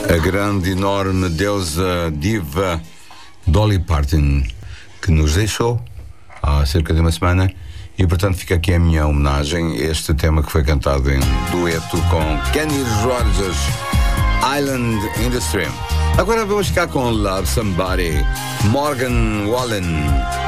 A grande, enorme deusa diva Dolly Parton, que nos deixou há cerca de uma semana, e portanto fica aqui a minha homenagem a este tema que foi cantado em dueto com Kenny Rogers, Island in the Stream. Agora vamos ficar com Love Somebody, Morgan Wallen.